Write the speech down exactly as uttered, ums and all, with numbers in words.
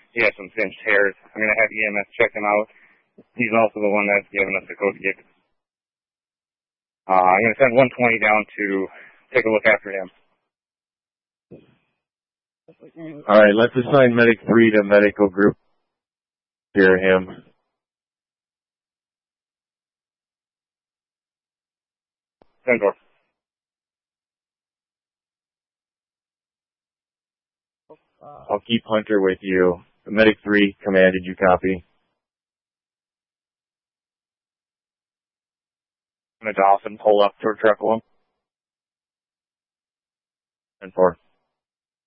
he has some cinched hairs. I'm going to have E M S check him out. He's also the one that's giving us the code to get. Uh, I'm going to send one twenty down to take a look after him. All right, let's assign Medic three to medical group. Hear him. ten four. I'll keep Hunter with you. Medic three, command, did you copy? The Dolphin pull up toward truck one. ten four.